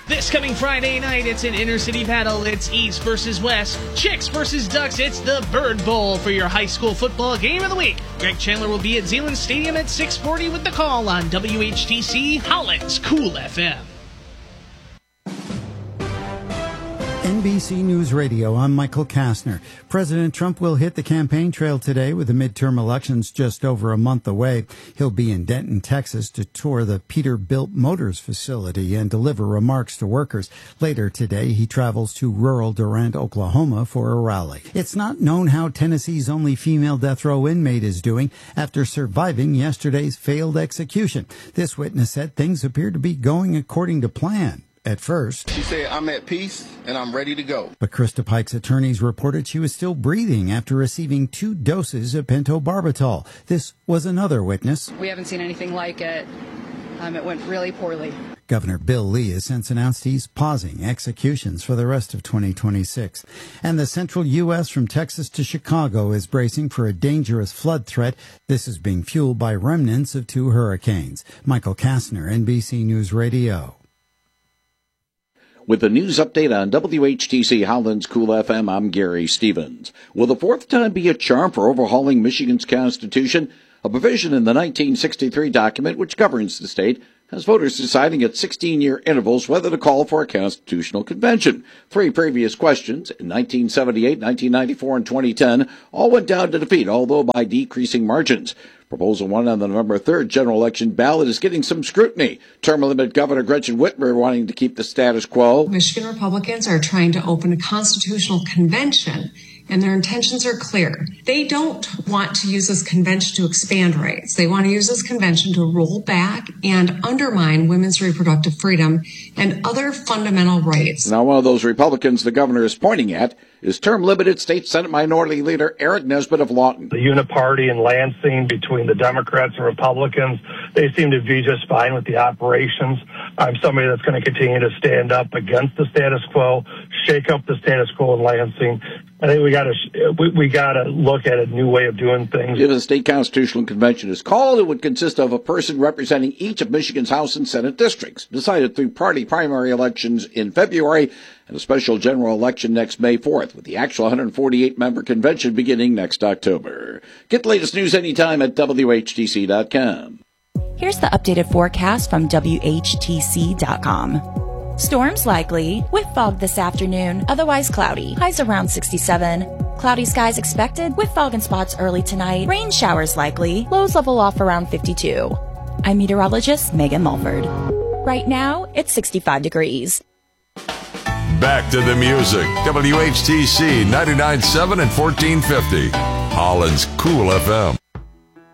This coming Friday night, it's an inner-city battle. It's East versus West, Chicks versus Ducks. It's the Bird Bowl for your high school football game of the week. Greg Chandler will be at Zeeland Stadium at 6:40 with the call on WHTC Holland's Cool FM. NBC News Radio, I'm Michael Kastner. President Trump will hit the campaign trail today with the midterm elections just over a month away. He'll be in Denton, Texas to tour the Peterbilt Motors facility and deliver remarks to workers. Later today, he travels to rural Durant, Oklahoma for a rally. It's not known how Tennessee's only female death row inmate is doing after surviving yesterday's failed execution. This witness said things appear to be going according to plan. At first, she said, "I'm at peace and I'm ready to go." But Krista Pike's attorneys reported she was still breathing after receiving 2 doses of pentobarbital. This was another witness. We haven't seen anything like it. It went really poorly. Governor Bill Lee has since announced he's pausing executions for the rest of 2026. And the central U.S. from Texas to Chicago is bracing for a dangerous flood threat. This is being fueled by remnants of 2 hurricanes. Michael Kastner, NBC News Radio. With the news update on WHTC Holland's Cool FM, I'm Gary Stevens. Will the 4th time be a charm for overhauling Michigan's Constitution? A provision in the 1963 document which governs the state has voters deciding at 16-year intervals whether to call for a constitutional convention. 3 previous questions in 1978, 1994, and 2010 all went down to defeat, although by decreasing margins. Proposal 1 on the November 3rd general election ballot is getting some scrutiny. Term limit Governor Gretchen Whitmer wanting to keep the status quo. Michigan Republicans are trying to open a constitutional convention, and their intentions are clear. They don't want to use this convention to expand rights. They want to use this convention to roll back and undermine women's reproductive freedom and other fundamental rights. Now, one of those Republicans the governor is pointing at is term-limited State Senate Minority Leader Eric Nesbitt of Lawton. The uniparty in Lansing between the Democrats and Republicans, they seem to be just fine with the operations. I'm somebody that's going to continue to stand up against the status quo, shake up the status quo in Lansing. I think we got to look at a new way of doing things. If a state constitutional convention is called, it would consist of a person representing each of Michigan's House and Senate districts, decided through party primary elections in February and a special general election next May 4th, with the actual 148-member convention beginning next October. Get the latest news anytime at WHTC.com. Here's the updated forecast from WHTC.com. Storms likely, with fog this afternoon, otherwise cloudy. Highs around 67. Cloudy skies expected, with fog in spots early tonight. Rain showers likely. Lows level off around 52. I'm meteorologist Megan Mulford. Right now, it's 65 degrees. Back to the music. WHTC 99.7 and 1450. Holland's Cool FM.